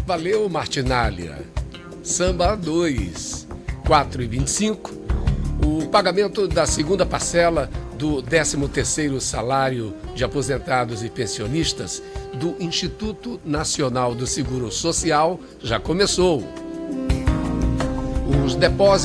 Valeu, Martinália. Samba 2, 4,25. O pagamento da segunda parcela do 13º salário de aposentados e pensionistas do Instituto Nacional do Seguro Social já começou. Os depósitos